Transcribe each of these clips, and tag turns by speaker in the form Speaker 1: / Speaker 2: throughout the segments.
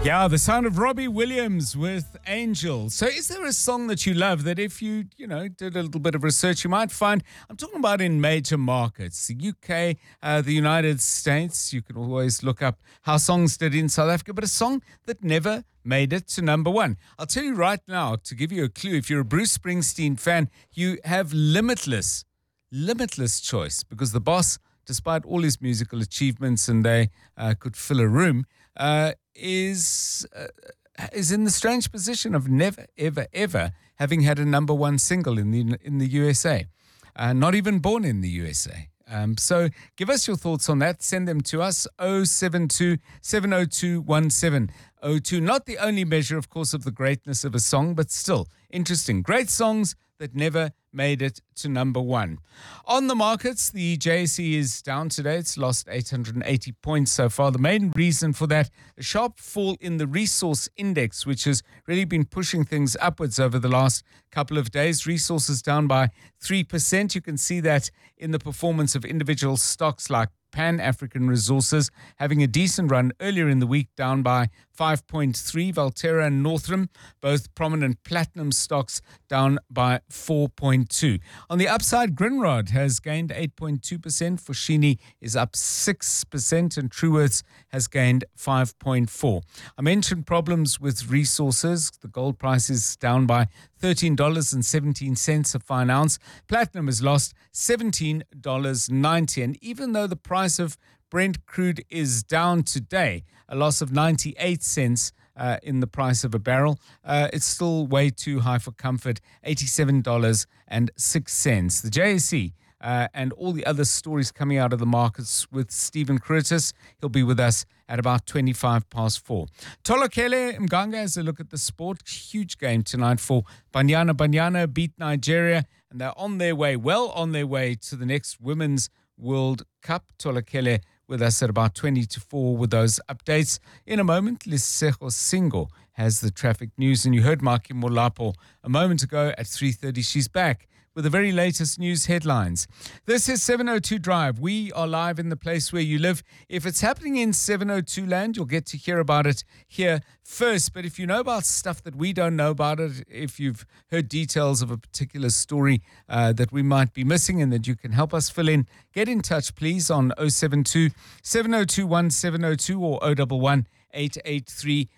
Speaker 1: Yeah, the sound of Robbie Williams with Angel. So is there a song that you love that if you did a little bit of research, you might find, I'm talking about in major markets, the UK, the United States, you can always look up how songs did in South Africa, but a song that never made it to number one. I'll tell you right now, to give you a clue, if you're a Bruce Springsteen fan, you have limitless choice because the boss, despite all his musical achievements and they could fill a room, is in the strange position of never, ever having had a number one single in the USA. Not even born in the USA. So give us your thoughts on that. Send them to us, 072 702 1702. Not the only measure, of course, of the greatness of a song, but still interesting. Great songs that never made it to number one. On the markets, the JSE is down today. It's lost 880 points so far. The main reason for that, a sharp fall in the resource index, which has really been pushing things upwards over the last couple of days. Resources down by 3%. You can see that in the performance of individual stocks like Pan-African Resources having a decent run earlier in the week, down by 5.3. Valterra and Northam, both prominent platinum stocks, down by 4.2. On the upside, Grindrod has gained 8.2%. Foschini is up 6%, and Truworths has gained 5.4%. I mentioned problems with resources. The gold price is down by $13.17 a fine ounce. Platinum has lost $17.90. And even though the price of Brent crude is down today, a loss of 98 cents in the price of a barrel, it's still way too high for comfort, $87.06. The JSE and all the other stories coming out of the markets with Stephen Curtis. He'll be with us at about 4:25. Tolokele Mganga has a look at the sport. Huge game tonight for Banyana. Banyana beat Nigeria, and they're well on their way to the next Women's World Cup. Tolokele with us at about 4:20 with those updates. In a moment, Lisego Singo has the traffic news, and you heard Maki Molapo a moment ago at 3:30. She's back with the very latest news headlines. This is 702 Drive. We are live in the place where you live. If it's happening in 702 land, you'll get to hear about it here first. But if you know about stuff that we don't know about it, if you've heard details of a particular story that we might be missing and that you can help us fill in, get in touch, please, on 072 702 1702 or 011 883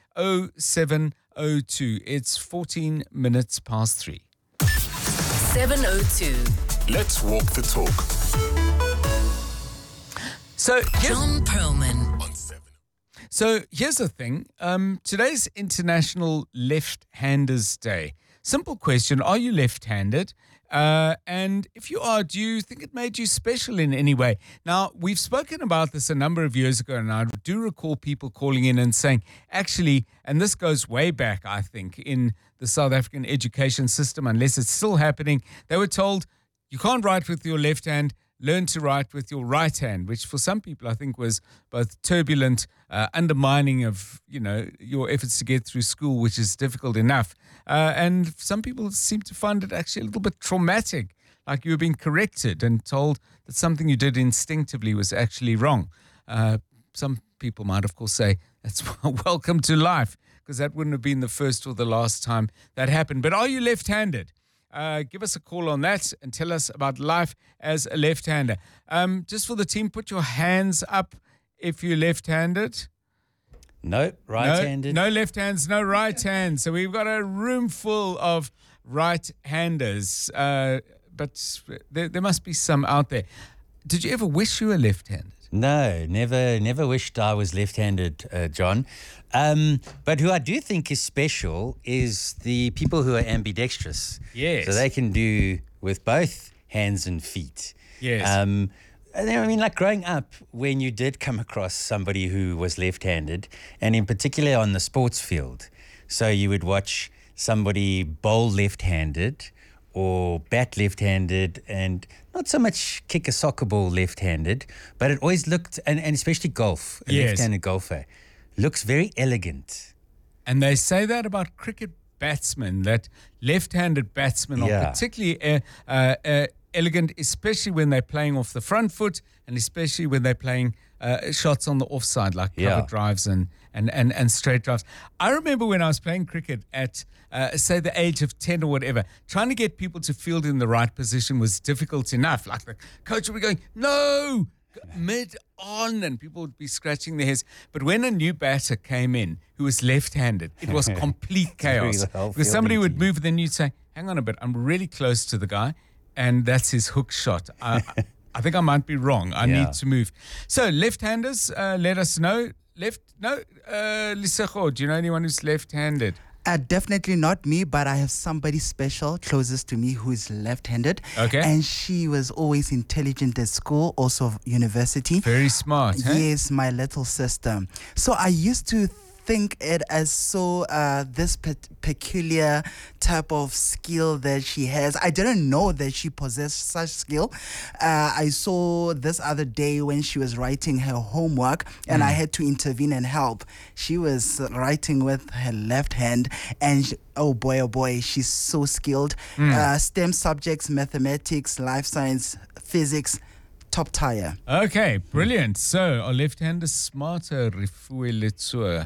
Speaker 1: 0702. It's 14 minutes past 3.
Speaker 2: 702.
Speaker 3: Let's walk the talk.
Speaker 1: So
Speaker 2: John Perlman.
Speaker 3: On 7.
Speaker 1: So here's the thing. Today's International Left-Handers Day. Simple question. Are you left-handed? And if you are, do you think it made you special in any way? Now, we've spoken about this a number of years ago, and I do recall people calling in and saying, actually, and this goes way back, I think, in the South African education system, unless it's still happening, they were told, you can't write with your left hand, learn to write with your right hand, which for some people I think was both turbulent, undermining of, your efforts to get through school, which is difficult enough. And some people seem to find it actually a little bit traumatic, like you were being corrected and told that something you did instinctively was actually wrong. Some people might, of course, say that's welcome to life, because that wouldn't have been the first or the last time that happened. But are you left-handed? Give us a call on that and tell us about life as a left-hander. Just for the team, put your hands up if you're left-handed.
Speaker 4: No, right-handed.
Speaker 1: No left hands, no right hands. So we've got a room full of right-handers. But there must be some out there. Did you ever wish you were left-handed?
Speaker 4: No, never wished I was left-handed, John. But who I do think is special is the people who are ambidextrous.
Speaker 1: Yes.
Speaker 4: So they can do with both hands and feet.
Speaker 1: Yes.
Speaker 4: I mean, like growing up, when you did come across somebody who was left-handed, and in particular on the sports field, so you would watch somebody bowl left-handed or bat left-handed and not so much kick a soccer ball left-handed, but it always looked, and especially golf, a left-handed golfer, looks very elegant.
Speaker 1: And they say that about cricket batsmen, that left-handed batsmen are particularly elegant, especially when they're playing off the front foot and especially when they're playing shots on the offside, like cover
Speaker 4: Yeah.
Speaker 1: drives and straight drives. I remember when I was playing cricket at, say, the age of 10 or whatever, trying to get people to field in the right position was difficult enough. Like the coach would be going, no, mid on, and people would be scratching their heads. But when a new batter came in who was left-handed, it was complete chaos.
Speaker 4: the whole
Speaker 1: Because somebody
Speaker 4: fielding
Speaker 1: would
Speaker 4: team.
Speaker 1: move, then you'd say, hang on a bit, I'm really close to the guy, and that's his hook shot. I think I might be wrong. I
Speaker 4: Yeah.
Speaker 1: need to move. So left-handers, let us know. Lesego, do you know anyone who's left-handed?
Speaker 2: Definitely not me, but I have somebody special closest to me who is left-handed.
Speaker 1: Okay.
Speaker 2: And she was always intelligent at school, also university.
Speaker 1: Very smart, huh?
Speaker 2: Yes, my little sister. So I used to think it as so this peculiar type of skill that she has. I didn't know that she possessed such skill. I saw this other day when she was writing her homework and I had to intervene and help. She was writing with her left hand and oh boy, she's so skilled. STEM subjects, mathematics, life science, physics, top tier.
Speaker 1: Okay, brilliant. So, are left-handers smarter, Refuwe Letsua?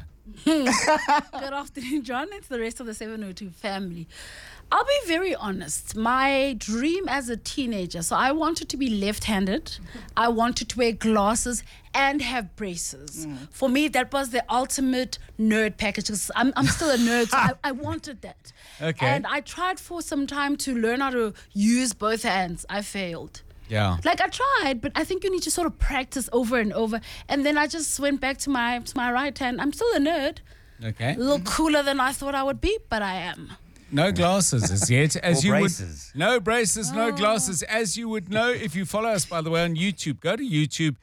Speaker 5: Good afternoon, John. It's the rest of the 702 family. I'll be very honest. My dream as a teenager, so I wanted to be left-handed. I wanted to wear glasses and have braces. For me, that was the ultimate nerd package. 'Cause I'm still a nerd, so I wanted that.
Speaker 1: Okay.
Speaker 5: And I tried for some time to learn how to use both hands. I failed.
Speaker 1: Yeah.
Speaker 5: Like I tried, but I think you need to sort of practice over and over. And then I just went back to my right hand. I'm still a nerd.
Speaker 1: Okay.
Speaker 5: A little cooler than I thought I would be, but I am.
Speaker 1: No glasses as yet. As
Speaker 4: Or
Speaker 1: you
Speaker 4: braces.
Speaker 1: would, no braces, no glasses. As you would know if you follow us, by the way, on YouTube. Go to YouTube.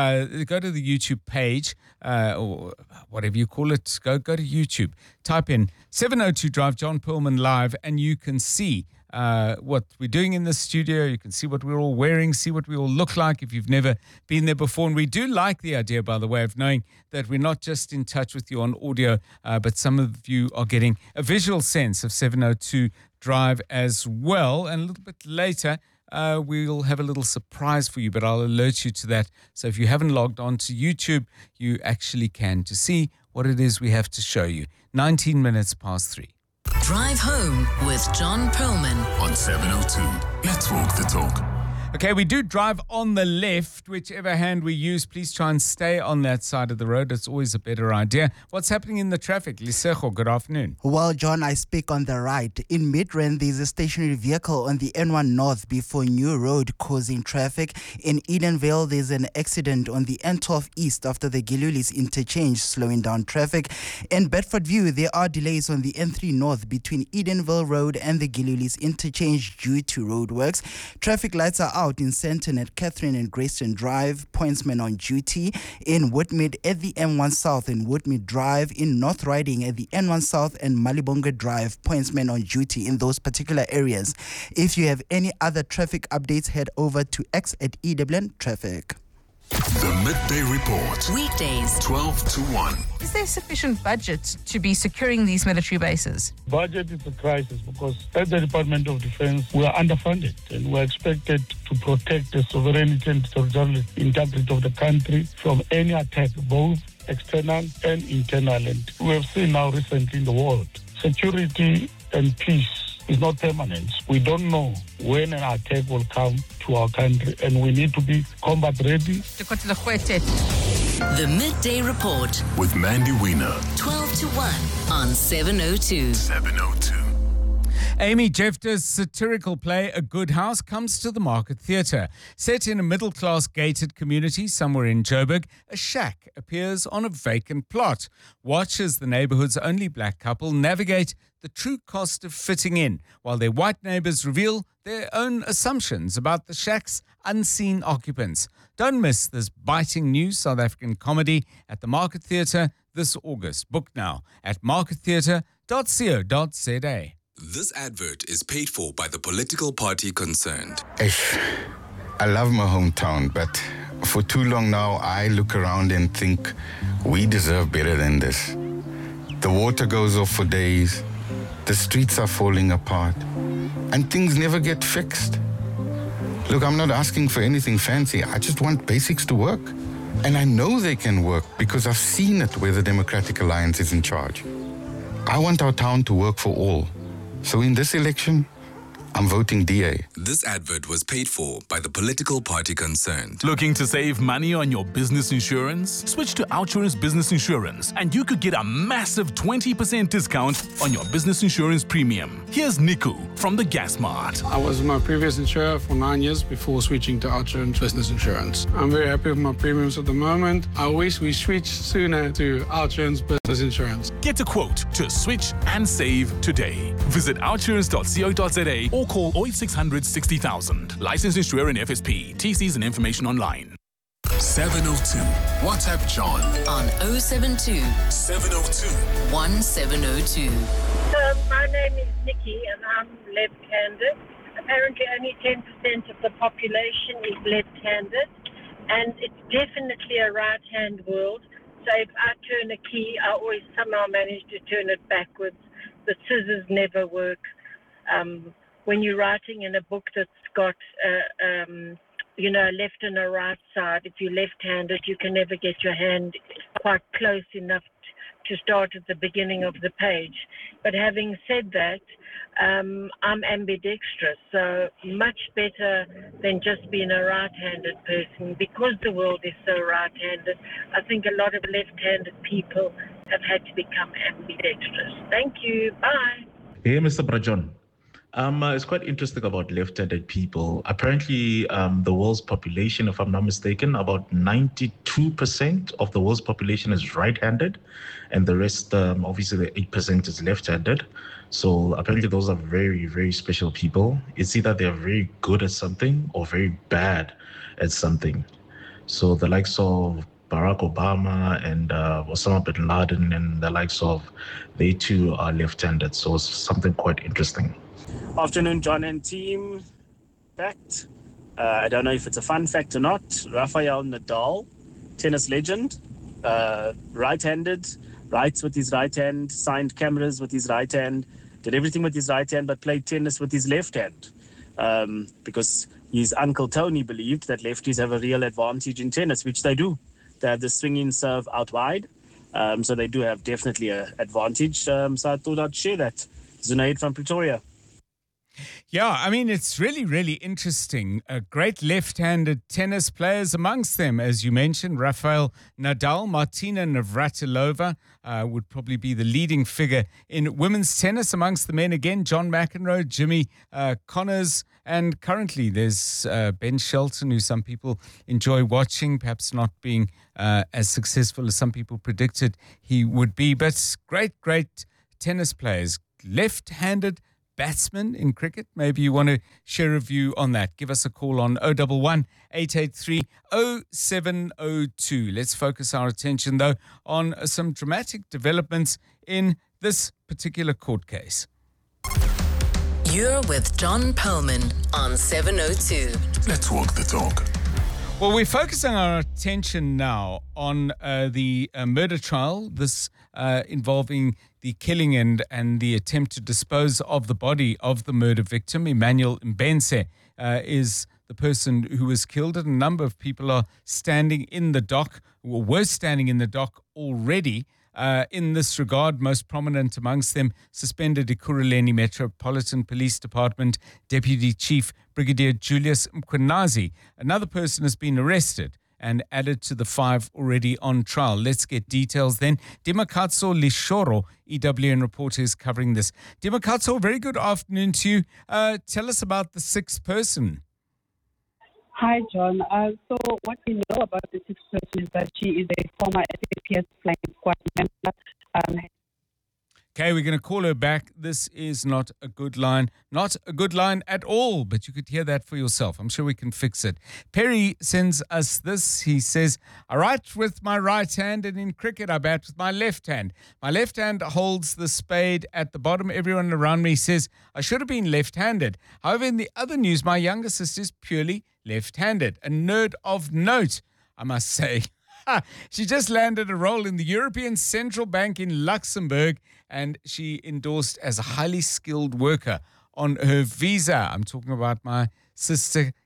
Speaker 1: Go to the YouTube page or whatever you call it. Go to YouTube. Type in 702 Drive John Perlman Live, and you can see what we're doing in the studio. You can see what we're all wearing, see what we all look like if you've never been there before. And we do like the idea, by the way, of knowing that we're not just in touch with you on audio, but some of you are getting a visual sense of 702 Drive as well. And a little bit later, we'll have a little surprise for you, but I'll alert you to that. So if you haven't logged on to YouTube, you actually can to see what it is we have to show you. 19 minutes past 3.
Speaker 6: Drive home with John Perlman.
Speaker 3: On 702. Let's walk the talk.
Speaker 1: Okay, we do drive on the left, whichever hand we use. Please try and stay on that side of the road. It's always a better idea. What's happening in the traffic? Lesego, good afternoon.
Speaker 2: Well, John, I speak on the right. In Midrand, there's a stationary vehicle on the N1 North before New Road causing traffic. In Edenvale, there's an accident on the N12 East after the Gilulis interchange, slowing down traffic. In Bedfordview, there are delays on the N3 North between Edenvale Road and the Gilulis interchange due to roadworks. Traffic lights are out in Senton at Catherine and Grayston Drive, pointsmen on duty. In Woodmead at the M1 South and Woodmead Drive. In North Riding at the N1 South and Malibonga Drive, pointsmen on duty in those particular areas. If you have any other traffic updates, head over to X at EWN Traffic.
Speaker 3: The Midday Report.
Speaker 6: Weekdays.
Speaker 3: 12 to 1.
Speaker 7: Is there sufficient budget to be securing these military bases?
Speaker 8: Budget is a crisis because at the Department of Defense, we are underfunded and we are expected to protect the sovereignty and territorial integrity of the country from any attack, both external and internal. And we have seen now recently in the world, security and peace is not permanent. We don't know when an attack will come to our country and we need to be combat ready.
Speaker 6: The Midday Report.
Speaker 3: With Mandy Wiener.
Speaker 6: 12 to 1 on 702.
Speaker 3: 702.
Speaker 1: Amy Jeffter's satirical play A Good House comes to the Market Theatre. Set in a middle-class gated community somewhere in Joburg, a shack appears on a vacant plot. Watch as the neighbourhood's only black couple navigate the true cost of fitting in, while their white neighbours reveal their own assumptions about the shack's unseen occupants. Don't miss this biting new South African comedy at the Market Theatre this August. Book now at markettheatre.co.za.
Speaker 9: This advert is paid for by the political party concerned.
Speaker 10: I love my hometown, but for too long now, I look around and think we deserve better than this. The water goes off for days, the streets are falling apart, and things never get fixed. Look, I'm not asking for anything fancy. I just want basics to work. And I know they can work because I've seen it where the Democratic Alliance is in charge. I want our town to work for all. So in this election, I'm voting DA.
Speaker 9: This advert was paid for by the political party concerned.
Speaker 11: Looking to save money on your business insurance? Switch to Outsurance Business Insurance and you could get a massive 20% discount on your business insurance premium. Here's Niku from the Gas Mart.
Speaker 12: I was my previous insurer for 9 years before switching to Outsurance Business Insurance. I'm very happy with my premiums at the moment. I wish we switched sooner to Outsurance Business Insurance.
Speaker 11: Get a quote to switch and save today. Visit outsurance.co.za or call 0600 60,000. Licensed insurer in FSP. TCs and information online.
Speaker 3: 702. WhatsApp John
Speaker 6: on 072
Speaker 3: 702
Speaker 6: 1702.
Speaker 13: So my name is Nikki and I'm left-handed. Apparently only 10% of the population is left-handed and it's definitely a right-hand world. So if I turn a key, I always somehow manage to turn it backwards. The scissors never work. When you're writing in a book that's got, a left and a right side, if you're left-handed, you can never get your hand quite close enough to start at the beginning of the page. But having said that, I'm ambidextrous, so much better than just being a right-handed person. Because the world is so right-handed, I think a lot of left-handed people have had to become ambidextrous. Thank you. Bye.
Speaker 14: Hey, Mr. Brajon. It's quite interesting about left-handed people. Apparently, the world's population, if I'm not mistaken, about 92% of the world's population is right-handed, and the rest, obviously, the 8% is left-handed. So apparently, those are very, very special people. It's either they're very good at something or very bad at something. So the likes of Barack Obama and Osama bin Laden and the likes of, they too are left-handed. So it's something quite interesting.
Speaker 15: Afternoon, John and team. Fact. I don't know if it's a fun fact or not. Rafael Nadal, tennis legend, right-handed, writes with his right hand, signed cameras with his right hand, did everything with his right hand, but played tennis with his left hand. Because his uncle Tony believed that lefties have a real advantage in tennis, which they do. They have the swinging serve out wide. So they do have definitely an advantage. So I thought I'd share that. Zunaid from Pretoria.
Speaker 1: Yeah, I mean, it's really, really interesting. Great left-handed tennis players amongst them, as you mentioned, Rafael Nadal, Martina Navratilova would probably be the leading figure in women's tennis. Amongst the men, again, John McEnroe, Jimmy Connors, and currently there's Ben Shelton, who some people enjoy watching, perhaps not being as successful as some people predicted he would be. But great, great tennis players, left-handed batsman in cricket. Maybe you want to share a view on that. Give us a call on 011 883 0702. Let's focus our attention, though, on some dramatic developments in this particular court case.
Speaker 6: You're with John Perlman on 702.
Speaker 3: Let's walk the talk.
Speaker 1: Well, we're focusing our attention now on the murder trial, this involving the killing and the attempt to dispose of the body of the murder victim. Emmanuel Mbense is the person who was killed, and a number of people are standing in the dock, or were standing in the dock already. In this regard, most prominent amongst them, suspended Ekurhuleni Metropolitan Police Department Deputy Chief Brigadier Julius Mkhwanazi. Another person has been arrested and added to the 5 already on trial. Let's get details then. Dimakatso Lishoro, EWN reporter, is covering this. Dimakatso, very good afternoon to you. Tell us about the 6th person.
Speaker 16: Hi, John. So what we know about the 6th person is that she is a former SAPS flying squad member.
Speaker 1: Okay, we're going to call her back. This is not a good line. Not a good line at all, but you could hear that for yourself. I'm sure we can fix it. Perry sends us this. He says, I write with my right hand, and in cricket I bat with my left hand. My left hand holds the spade at the bottom. Everyone around me says I should have been left-handed. However, in the other news, my younger sister is purely left-handed. A nerd of note, I must say. She just landed a role in the European Central Bank in Luxembourg, and she endorsed as a highly skilled worker on her visa. I'm talking about my sister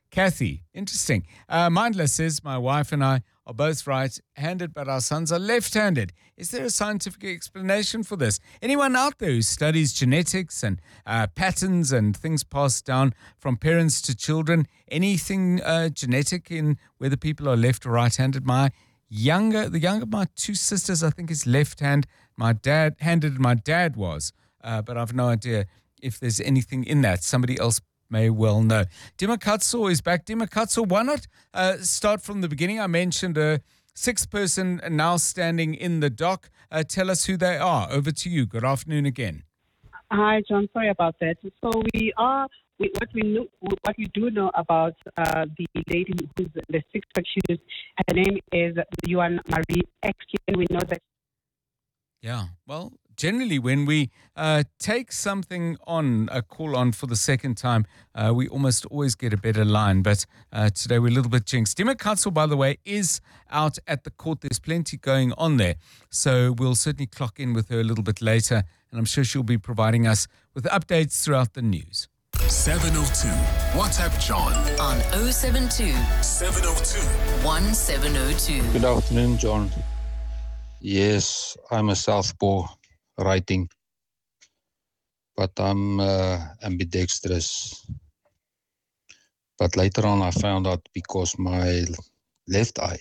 Speaker 1: Kathy, interesting. Mindless says, my wife and I are both right-handed, but our sons are left-handed. Is there a scientific explanation for this? Anyone out there who studies genetics and patterns and things passed down from parents to children? Anything genetic in whether people are left or right-handed? The younger of my two sisters, I think, is left-handed. My dad was, but I've no idea if there's anything in that. Somebody else may well know. Dimakatso is back. Dimakatso, why not start from the beginning? I mentioned a sixth person now standing in the dock. Tell us who they are. Over to you. Good afternoon again.
Speaker 16: Hi, John. Sorry about that. So what we do know about the lady who's the sixth accused, her name is Yuan Marie Exkin. We know that.
Speaker 1: Yeah, well, generally when we take something on, a call on for the second time, we almost always get a better line. But today we're a little bit jinxed. Dima Council, by the way, is out at the court. There's plenty going on there. So we'll certainly clock in with her a little bit later. And I'm sure she'll be providing us with updates throughout the news.
Speaker 3: 702. WhatsApp John
Speaker 6: on 072
Speaker 3: 702
Speaker 6: 1702.
Speaker 17: Good afternoon, John. Yes, I'm a southpaw writing, but I'm ambidextrous. But later on I found out because my left eye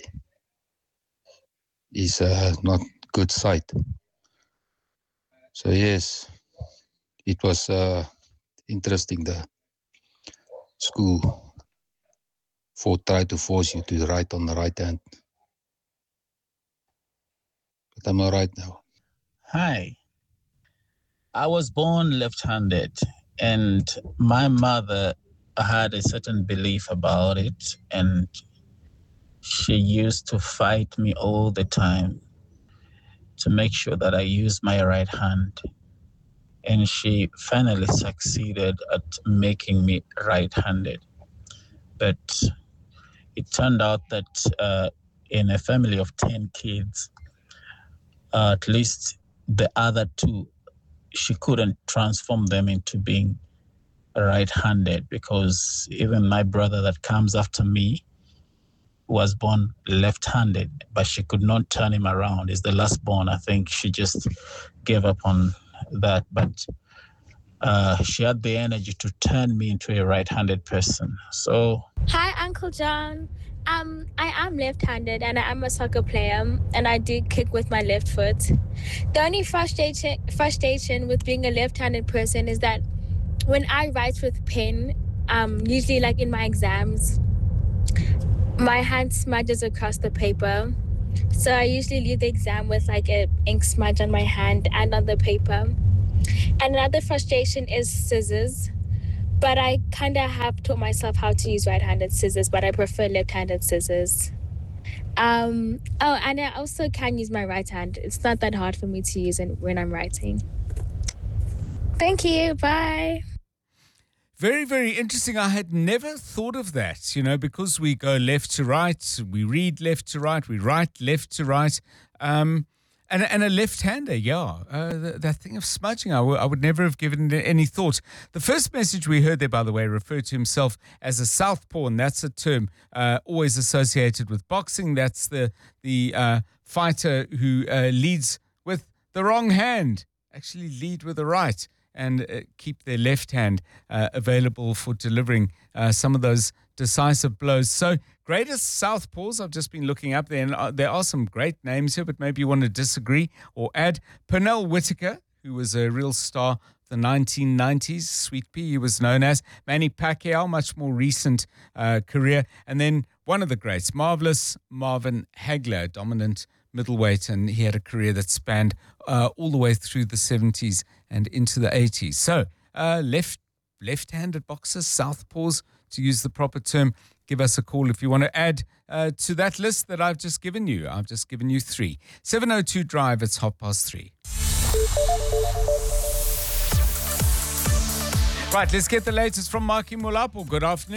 Speaker 17: is not good sight. So yes, it was interesting, the school tried to force you to write on the right hand. But I'm all right now.
Speaker 18: Hi. I was born left-handed, and my mother had a certain belief about it, and she used to fight me all the time to make sure that I use my right hand. And she finally succeeded at making me right-handed. But it turned out that in a family of 10 kids, at least the other two, she couldn't transform them into being right-handed, because even my brother that comes after me was born left-handed, but she could not turn him around. He's the last born. I think she just gave up on that, but she had the energy to turn me into a right-handed person. So,
Speaker 19: hi, Uncle John. I am left-handed and I am a soccer player, and I do kick with my left foot. The only frustration with being a left-handed person is that when I write with pen, usually like in my exams, my hand smudges across the paper. So I usually leave the exam with like an ink smudge on my hand and on the paper. And another frustration is scissors. But I kind of have taught myself how to use right-handed scissors, but I prefer left-handed scissors. And I also can use my right hand. It's not that hard for me to use it when I'm writing. Thank you. Bye.
Speaker 1: Very, very interesting. I had never thought of that, because we go left to right, we read left to right, we write left to right. And a left-hander, that thing of smudging, I would never have given it any thought. The first message we heard there, by the way, referred to himself as a southpaw, and that's a term always associated with boxing. That's the fighter who leads with the wrong hand, actually lead with the right, and keep their left hand available for delivering some of those decisive blows. So, greatest southpaws, I've just been looking up there, and there are some great names here, but maybe you want to disagree or add. Pernell Whitaker, who was a real star of the 1990s, Sweet Pea, he was known as. Manny Pacquiao, much more recent career. And then one of the greats, Marvelous Marvin Hagler, dominant middleweight, and he had a career that spanned all the way through the 70s and into the 80s. So, left-handed boxers, southpaws, to use the proper term. Give us a call if you want to add to that list that I've just given you. I've just given you 3. 702 Drive, it's 3:30. Right, let's get the latest from Maki Molapo. Good afternoon.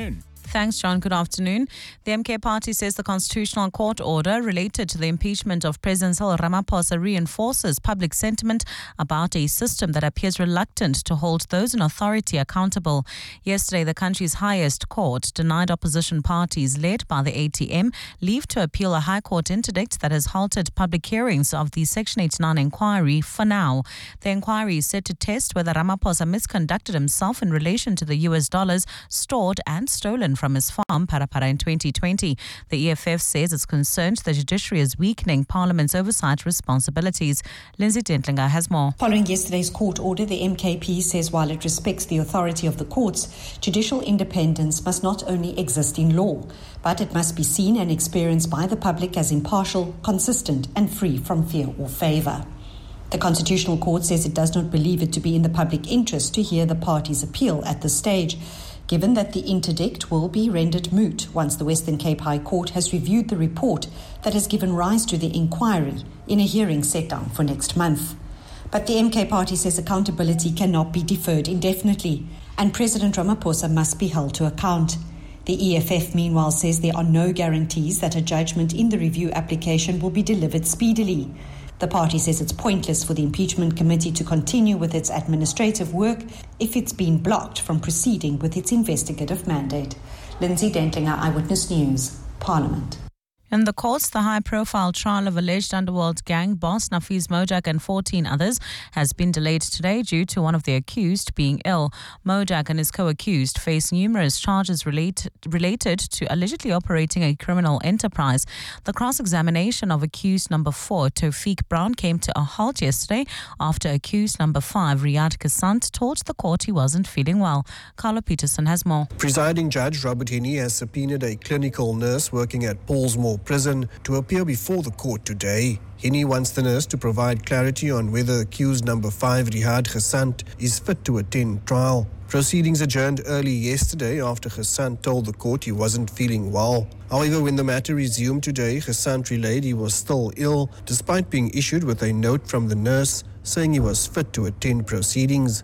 Speaker 20: Thanks, John. Good afternoon. The MK party says the Constitutional Court order related to the impeachment of President Cyril Ramaphosa reinforces public sentiment about a system that appears reluctant to hold those in authority accountable. Yesterday, the country's highest court denied opposition parties led by the ATM leave to appeal a High Court interdict that has halted public hearings of the Section 89 inquiry for now. The inquiry is set to test whether Ramaphosa misconducted himself in relation to the US dollars stored and stolen from his farm, Parapara, in 2020. The EFF says it's concerned the judiciary is weakening Parliament's oversight responsibilities. Lindsay Dentlinger has more.
Speaker 21: Following yesterday's court order, the MKP says while it respects the authority of the courts, judicial independence must not only exist in law, but it must be seen and experienced by the public as impartial, consistent and free from fear or favour. The Constitutional Court says it does not believe it to be in the public interest to hear the party's appeal at this stage, given that the interdict will be rendered moot once the Western Cape High Court has reviewed the report that has given rise to the inquiry in a hearing set down for next month. But the MK party says accountability cannot be deferred indefinitely, and President Ramaphosa must be held to account. The EFF, meanwhile, says there are no guarantees that a judgment in the review application will be delivered speedily. The party says it's pointless for the impeachment committee to continue with its administrative work if it's been blocked from proceeding with its investigative mandate. Lindsay Dentlinger, Eyewitness News, Parliament.
Speaker 20: In the courts, the high-profile trial of alleged underworld gang boss Nafiz Mojak and 14 others has been delayed today due to one of the accused being ill. Mojak and his co-accused face numerous charges related to allegedly operating a criminal enterprise. The cross-examination of accused number 4, Tawfiq Brown, came to a halt yesterday after accused number 5, Riyad Kasant, told the court he wasn't feeling well. Carlo Peterson has more.
Speaker 22: Presiding Judge Robert Henney has subpoenaed a clinical nurse working at Paulsmoor Prison to appear before the court today. Henney wants the nurse to provide clarity on whether accused number 5, Riyad Kasant, is fit to attend trial. Proceedings adjourned early yesterday after Kasant told the court he wasn't feeling well. However, when the matter resumed today, Kasant relayed he was still ill, despite being issued with a note from the nurse saying he was fit to attend proceedings.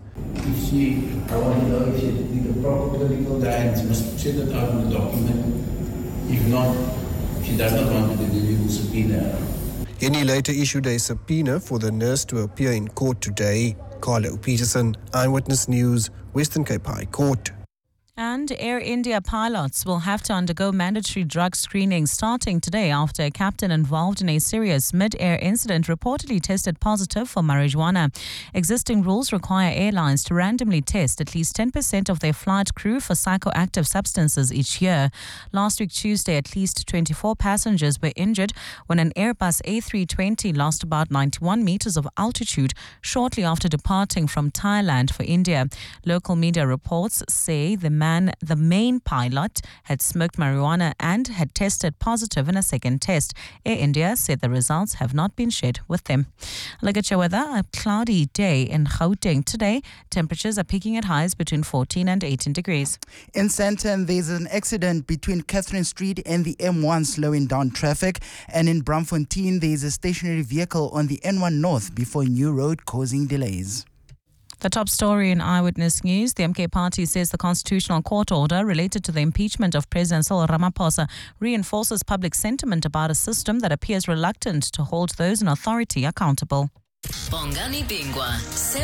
Speaker 23: I want to know if she did the proper clinical guidance, must check it out in the document. If not, she does not want to be the subpoena.
Speaker 22: Henney later issued a subpoena for the nurse to appear in court today. Carlo Peterson, Eyewitness News, Western Cape High Court.
Speaker 20: And Air India pilots will have to undergo mandatory drug screening starting today after a captain involved in a serious mid-air incident reportedly tested positive for marijuana. Existing rules require airlines to randomly test at least 10% of their flight crew for psychoactive substances each year. Last week, Tuesday, at least 24 passengers were injured when an Airbus A320 lost about 91 meters of altitude shortly after departing from Thailand for India. Local media reports say the main pilot had smoked marijuana and had tested positive in a second test. Air India said the results have not been shared with them. Look at your weather. A cloudy day in Gauteng today. Temperatures are peaking at highs between 14 and 18 degrees.
Speaker 2: In Sandton, there's an accident between Catherine Street and the M1 slowing down traffic. And in Braamfontein, there's a stationary vehicle on the N1 North before New Road causing delays.
Speaker 20: The top story in Eyewitness News, the MK party says the Constitutional Court order related to the impeachment of President Cyril Ramaphosa reinforces public sentiment about a system that appears reluctant to hold those in authority accountable.
Speaker 6: Bongani Bingwa,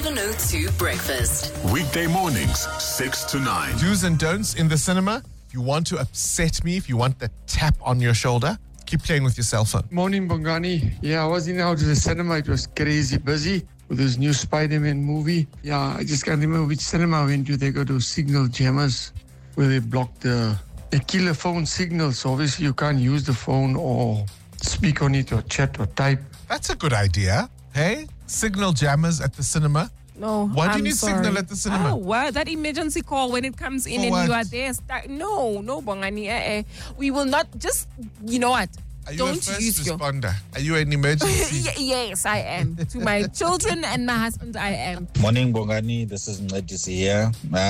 Speaker 6: 702 Breakfast.
Speaker 3: Weekday mornings, 6 to 9.
Speaker 24: Do's and don'ts in the cinema. If you want to upset me, if you want the tap on your shoulder, keep playing with your cell phone.
Speaker 12: Morning, Bongani. Yeah, I was in and out of the cinema. It was crazy busy with this new Spider-Man movie. Yeah, I just can't remember which cinema I went to. They go to Signal Jammers where they block the killer phone signal. So obviously you can't use the phone or speak on it or chat or type.
Speaker 24: That's a good idea. Hey, Signal Jammers at the cinema.
Speaker 25: No,
Speaker 24: why do you need
Speaker 25: sorry.
Speaker 24: signal at the cinema?
Speaker 25: Oh, what? That emergency call when it comes in
Speaker 24: For
Speaker 25: and
Speaker 24: what?
Speaker 25: you are there. No, Bongani. We will not just, you know what?
Speaker 24: Are you
Speaker 25: Don't
Speaker 24: a first
Speaker 25: use
Speaker 24: responder? Are you an emergency?
Speaker 25: Yes, I am. To my children and my husband, I am.
Speaker 18: Morning, Bongani. This is Ngedisi here.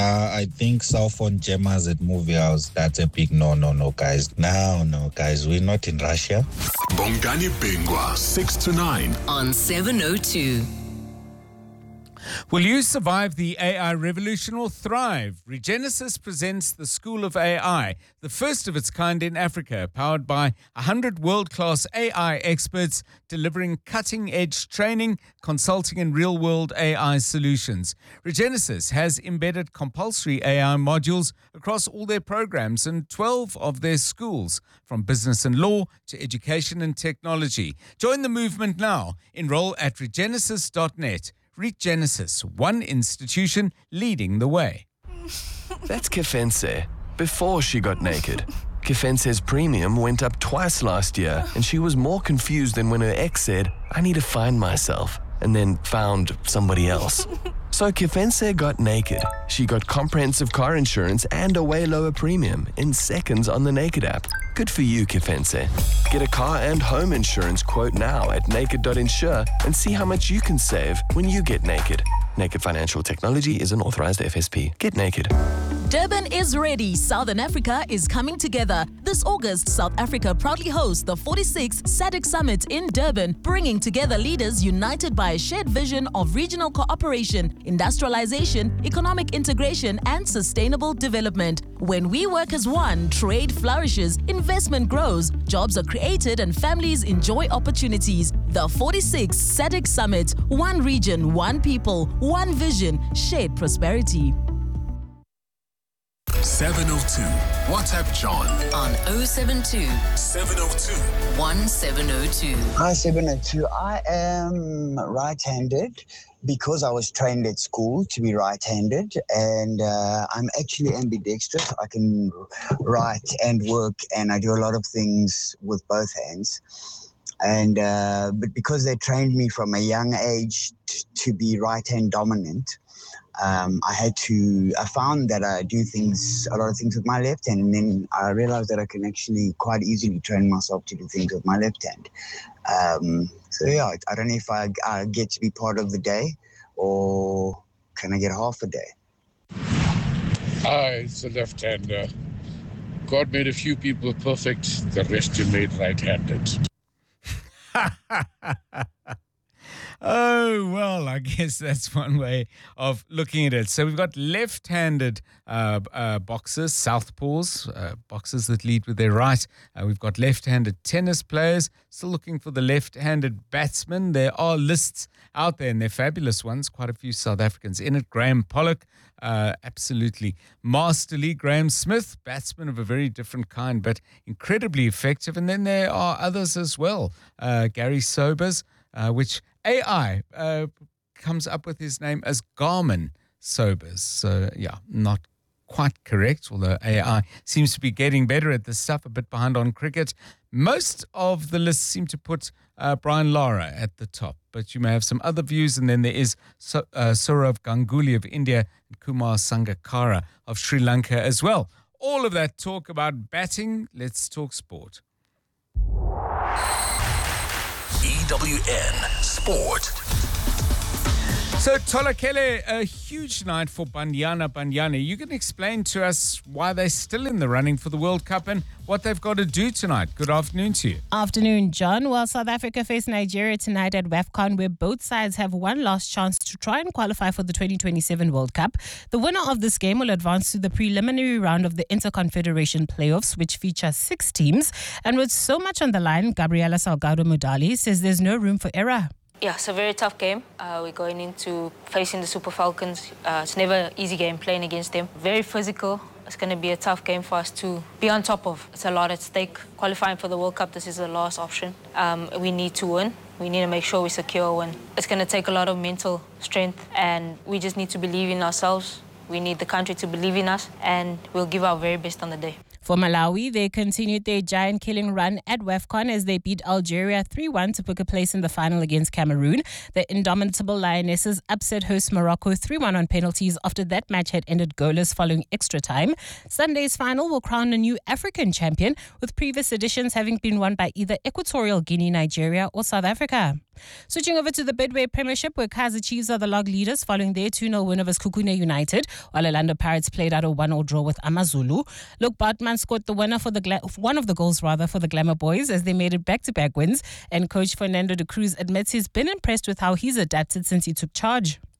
Speaker 18: I think cell phone jammers at movie house, that's a big no, guys. No, guys. We're not in Russia.
Speaker 3: Bongani Bingwa, 6 to 9.
Speaker 6: On 702.
Speaker 1: Will you survive the AI revolution or thrive? Regenesis presents the School of AI, the first of its kind in Africa, powered by 100 world-class AI experts delivering cutting-edge training, consulting and real-world AI solutions. Regenesis has embedded compulsory AI modules across all their programs and 12 of their schools, from business and law to education and technology. Join the movement now. Enroll at regenesis.net. Regenesis, one institution leading the way.
Speaker 4: That's Kefense, before she got naked. Kefense's premium went up twice last year, and she was more confused than when her ex said, "I need to find myself," and then found somebody else. So Kefense got naked. She got comprehensive car insurance and a way lower premium in seconds on the Naked app. Good for you, Kefense. Get a car and home insurance quote now at naked.insure and see how much you can save when you get naked. Naked Financial Technology is an authorized FSP. Get naked.
Speaker 5: Durban is ready. Southern Africa is coming together. This August, South Africa proudly hosts the 46th SADC Summit in Durban, bringing together leaders united by a shared vision of regional cooperation, industrialization, economic integration, and sustainable development. When we work as one, trade flourishes, investment grows, jobs are created, and families enjoy opportunities. The 46th SADC Summit. One region, one people, one vision, shared prosperity.
Speaker 3: 702. WhatsApp John
Speaker 6: on 072
Speaker 3: 702
Speaker 6: 1702.
Speaker 7: Hi, 702. I am right-handed because I was trained at school to be right-handed, and I'm actually ambidextrous. I can write and work, and I do a lot of things with both hands. And but because they trained me from a young age to be right-hand dominant, I found that I do a lot of things with my left hand, and then I realized that I can actually quite easily train myself to do things with my left hand. So yeah, I don't know if I get to be part of the day, or can I get half a day?
Speaker 23: It's a left-hander. God made a few people perfect, the rest you made right-handed.
Speaker 1: Oh, well, I guess that's one way of looking at it. So we've got left-handed boxers, southpaws, boxers that lead with their right. We've got left-handed tennis players, still looking for the left-handed batsmen. There are lists out there, and they're fabulous ones. Quite a few South Africans in it. Graham Pollock, absolutely masterly. Graham Smith, batsman of a very different kind, but incredibly effective. And then there are others as well. Gary Sobers, which AI comes up with his name as Garmin Sobers. So, yeah, not quite correct, although AI seems to be getting better at this stuff, a bit behind on cricket. Most of the lists seem to put Brian Lara at the top, but you may have some other views. And then there is Sourav Ganguly of India and Kumar Sangakkara of Sri Lanka as well. All of that talk about batting. Let's talk sport.
Speaker 3: EWN Sport.
Speaker 1: So, Tolakele, a huge night for Banyana Banyana. You can explain to us why they're still in the running for the World Cup and what they've got to do tonight. Good afternoon to you.
Speaker 8: Afternoon, John. Well, South Africa face Nigeria tonight at WAFCON, where both sides have one last chance to try and qualify for the 2027 World Cup. The winner of this game will advance to the preliminary round of the Interconfederation playoffs, which feature 6 teams. And with so much on the line, Gabriela Salgado Mudali says there's no room for error.
Speaker 10: Yeah, it's a very tough game. We're going into facing the Super Falcons. It's never an easy game playing against them. Very physical. It's going to be a tough game for us to be on top of. It's a lot at stake. Qualifying for the World Cup, this is the last option. We need to win. We need to make sure we secure a win. It's going to take a lot of mental strength, and we just need to believe in ourselves. We need the country to believe in us, and we'll give our very best on the day.
Speaker 8: For Malawi, they continued their giant-killing run at WAFCON as they beat Algeria 3-1 to book a place in the final against Cameroon. The indomitable Lionesses upset host Morocco 3-1 on penalties after that match had ended goalless following extra time. Sunday's final will crown a new African champion, with previous editions having been won by either Equatorial Guinea, Nigeria or South Africa. Switching over to the Betway Premiership, where Kaizer Chiefs are the log leaders following their 2-0 win over Sekhukhune United, while Orlando Pirates played out a 1-1 draw with AmaZulu. Luke Bartman scored the winner for one of the goals for the Glamour Boys as they made it back-to-back wins, and coach Fernando de Cruz admits he's been impressed with how he's adapted since he took charge.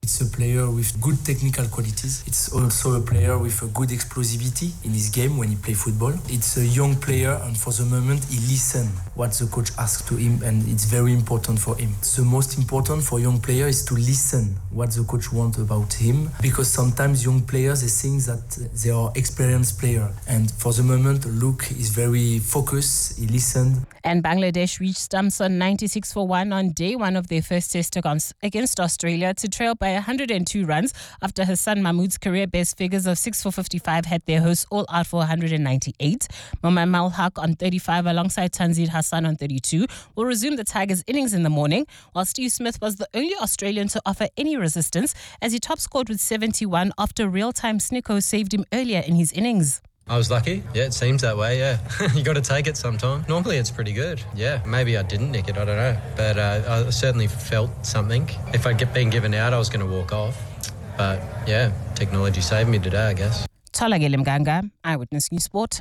Speaker 9: It's a player with good technical qualities. It's also a player with a good explosivity in his game when he plays football. It's a young player, and for the moment he listens what the coach asks to him, and it's very important for him. The most important for young player is to listen what the coach wants about him, because sometimes young players they think that they are experienced player, and for the moment Luke is very focused. He listened.
Speaker 8: And Bangladesh reached stumps on 96-1 on day one of their first test against Australia to trail by 102 runs after Hassan Mahmood's career best figures of 6 for 55 had their hosts all out for 198. Mohamed Malhaq on 35 alongside Tanzir Hassan on 32 will resume the Tigers' innings in the morning, while Steve Smith was the only Australian to offer any resistance as he top scored with 71 after real-time Snicko saved him earlier in his innings.
Speaker 11: I was lucky. Yeah, it seems that way, yeah. You got to take it sometime. Normally it's pretty good. Yeah, maybe I didn't nick it, I don't know. But I certainly felt something. If I'd been given out, I was going to walk off. But yeah, technology saved me today, I guess.
Speaker 8: Tolagele Mganga, Eyewitness News Sport.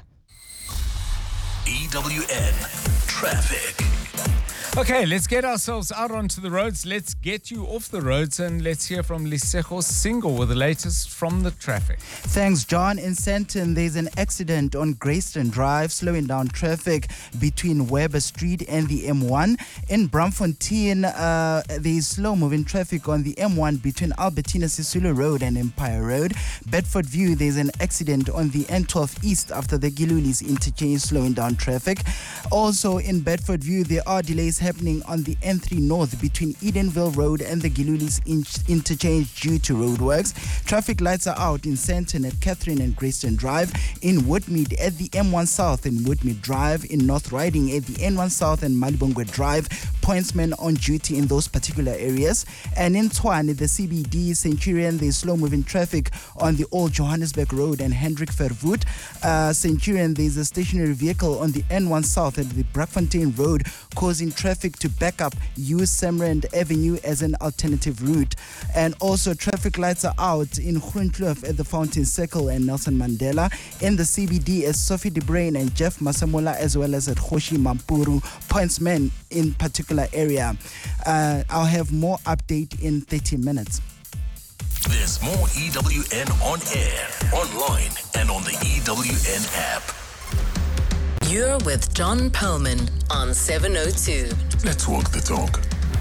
Speaker 3: EWN Traffic.
Speaker 1: Okay, let's get ourselves out onto the roads. Let's get you off the roads and let's hear from Lisejo Single with the latest from the traffic.
Speaker 2: Thanks, John. In Sandton, there's an accident on Grayston Drive, slowing down traffic between Weber Street and the M1. In Braamfontein, there's slow-moving traffic on the M1 between Albertina Sisulu Road and Empire Road. Bedford View, there's an accident on the N12 East after the Gilulis interchange, slowing down traffic. Also in Bedford View, there are delays happening on the N3 North between Edenville Road and the Gilulis interchange due to roadworks. Traffic lights are out in Sandton at Catherine and Grayston Drive, in Woodmead at the M1 South and Woodmead Drive, in North Riding at the N1 South and Malibongwe Drive. Pointsmen on duty in those particular areas. And in Tshwane, the CBD Centurion, there's slow-moving traffic on the Old Johannesburg Road and Hendrik Verwoerd. Centurion, there's a stationary vehicle on the N1 South at the Braakfontein Road, causing traffic to back up. Use Samrand Avenue as an alternative route. And also traffic lights are out in Groenkloof at the Fountain Circle and Nelson Mandela. In the CBD as Sophie de Bruyn and Jeff Masamola, as well as at Hoshi Mampuru. Pointsmen in particular area. I'll have more update in 30 minutes.
Speaker 3: There's more EWN on air, online, and on the EWN app.
Speaker 6: You're with John Perlman on 702.
Speaker 3: Let's walk the talk.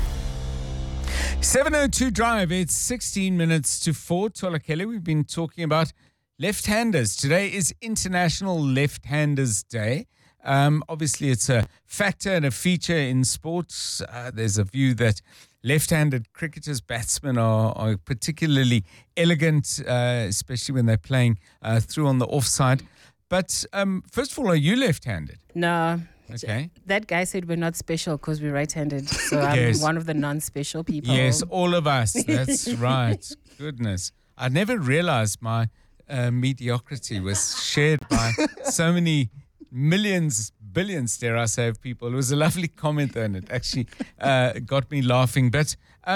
Speaker 1: 702 Drive, it's 16 minutes to 4. Tola Kelly, we've been talking about left-handers. Today is International Left-Handers Day. Obviously, it's a factor and a feature in sports. There's a view that left-handed cricketers, batsmen are particularly elegant, especially when they're playing through on the offside. But first of all, are you left-handed?
Speaker 8: No.
Speaker 1: Okay.
Speaker 8: That guy said we're not special because we're right-handed. So I'm one of the non-special people.
Speaker 1: Yes, all of us. That's right. Goodness. I never realized my mediocrity was shared by so many millions, billions, dare I say, of people. It was a lovely comment, and it actually got me laughing. But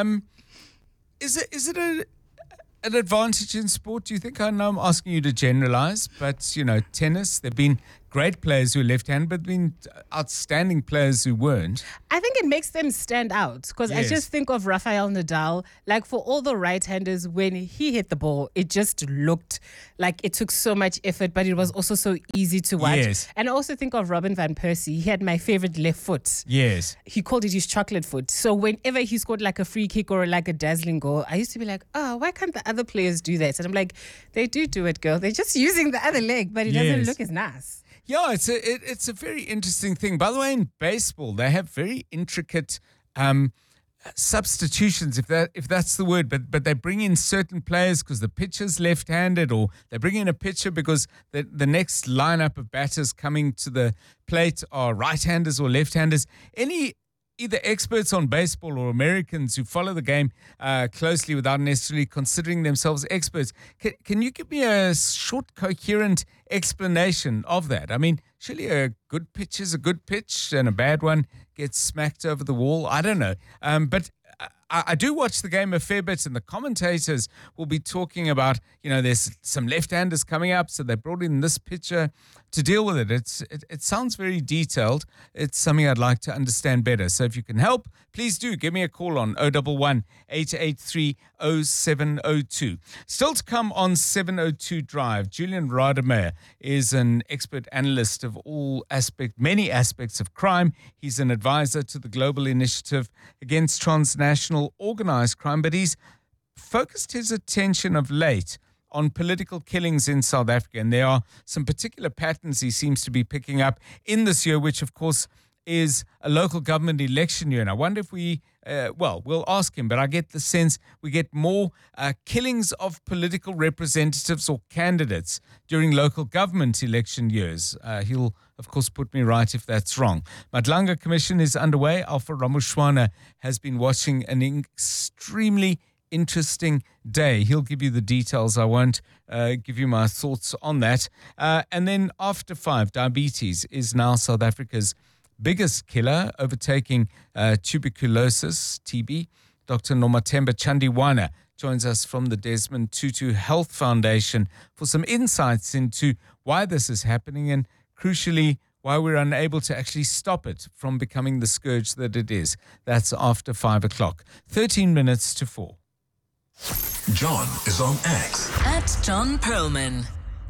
Speaker 1: is it an advantage in sport, do you think? I know I'm asking you to generalize, but, you know, tennis, there have been great players who are left-handed, but been outstanding players who weren't.
Speaker 8: I think it makes them stand out because I just think of Rafael Nadal. Like, for all the right-handers, when he hit the ball, it just looked like it took so much effort, but it was also so easy to watch.
Speaker 1: Yes.
Speaker 8: And I also think of Robin van Persie. He had my favorite left foot.
Speaker 1: Yes.
Speaker 8: He called it his chocolate foot. So whenever he scored like a free kick or like a dazzling goal, I used to be like, oh, why can't the other players do that? And I'm like, they do it, girl. They're just using the other leg, but it doesn't look as nice.
Speaker 1: Yeah, it's a very interesting thing. By the way, in baseball, they have very intricate substitutions, if that's the word. But they bring in certain players because the pitcher's left-handed, or they bring in a pitcher because the next lineup of batters coming to the plate are right-handers or left-handers. Either experts on baseball or Americans who follow the game closely without necessarily considering themselves experts. Can you give me a short, coherent explanation of that? I mean, surely a good pitch is a good pitch and a bad one gets smacked over the wall. I don't know. But I do watch the game a fair bit, and the commentators will be talking about, there's some left-handers coming up, so they brought in this pitcher to deal with it. It sounds very detailed. It's something I'd like to understand better. So if you can help, please do give me a call on 011 883 0702. Still to come on 702 Drive, Julian Rademeyer is an expert analyst of many aspects of crime. He's an advisor to the Global Initiative Against Transnational Organized Crime, but he's focused his attention of late on political killings in South Africa. And there are some particular patterns he seems to be picking up in this year, which, of course, is a local government election year. And I wonder if we'll ask him, but I get the sense we get more killings of political representatives or candidates during local government election years. He'll, of course, put me right if that's wrong. Madlanga Commission is underway. Alpha Ramushwana has been watching an extremely interesting day. He'll give you the details. I won't give you my thoughts on that. And then after 5, diabetes is now South Africa's biggest killer, overtaking tuberculosis, TB. Dr. Nomathemba Chandiwana joins us from the Desmond Tutu Health Foundation for some insights into why this is happening and, crucially, why we're unable to actually stop it from becoming the scourge that it is. That's after 5 o'clock. 13 minutes to 4.
Speaker 3: John is on X.
Speaker 6: At John Perlman.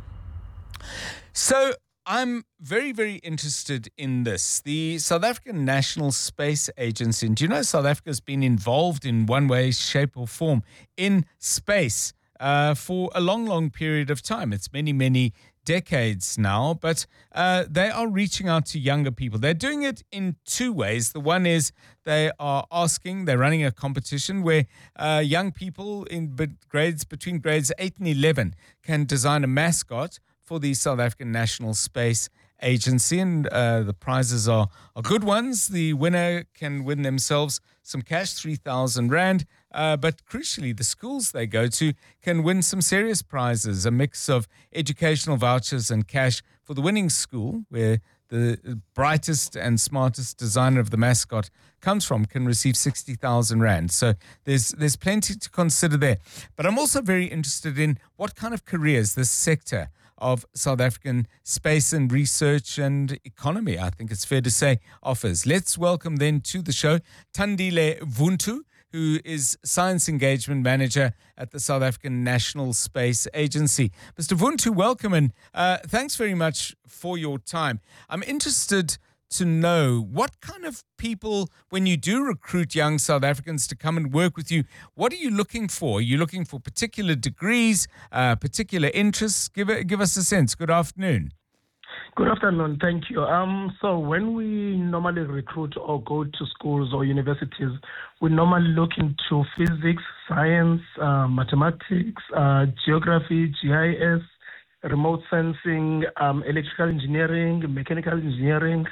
Speaker 1: So I'm very, very interested in this. The South African National Space Agency. And do you know South Africa's been involved in one way, shape or form in space for a long, long period of time. It's many, many decades now, but they are reaching out to younger people. They're doing it in two ways. The one is they're running a competition where young people in between grades 8 and 11 can design a mascot for the South African National Space Agency, and the prizes are good ones. The winner can win themselves some cash, 3,000 Rand, but crucially, the schools they go to can win some serious prizes, a mix of educational vouchers and cash for the winning school, where the brightest and smartest designer of the mascot comes from, can receive 60,000 Rand. So there's plenty to consider there. But I'm also very interested in what kind of careers this sector of South African space and research and economy, I think it's fair to say, offers. Let's welcome then to the show Thandile Vuntu, who is Science Engagement Manager at the South African National Space Agency. Mr. Vuntu, welcome, and thanks very much for your time. I'm interested to know what kind of people, when you do recruit young South Africans to come and work with you, what are you looking for? Are you looking for particular degrees, particular interests? Give us a sense. Good afternoon.
Speaker 13: Good afternoon. Thank you. So when we normally recruit or go to schools or universities, we normally look into physics, science, mathematics, geography, GIS, remote sensing, electrical engineering, mechanical engineering,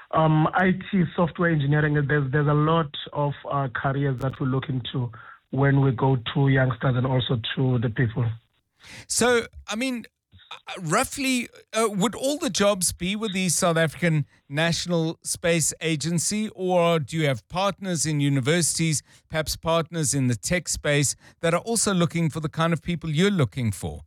Speaker 13: IT, software engineering. There's a lot of careers that we look into when we go to youngsters and also to the people.
Speaker 1: So, I mean, roughly, would all the jobs be with the South African National Space Agency, or do you have partners in universities, perhaps partners in the tech space that are also looking for the kind of people you're looking for?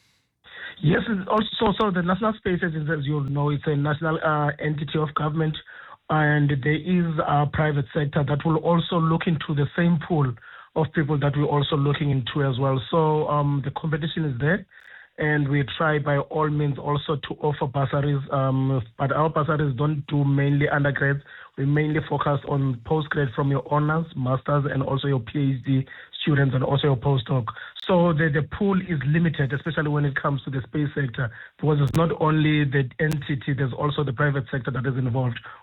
Speaker 13: Yes, also the National Space Agency, as you know, it's a national entity of government, and there is a private sector that will also look into the same pool of people that we're also looking into as well. So the competition is there, and we try by all means also to offer bursaries, but our bursaries don't do mainly undergrads. We mainly focus on postgrad from your honors, masters, and also your PhD students and also your postdoc. So the pool is limited, especially when it comes to the space sector, because it's not only the entity, there's also the private sector that is involved